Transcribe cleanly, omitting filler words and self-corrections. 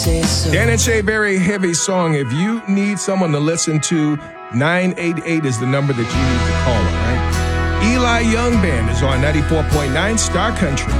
Dan and Shay, very heavy song. If you need someone to listen to, 988 is the number that you need to call, all right? Eli Young Band is on 94.9 Star Country.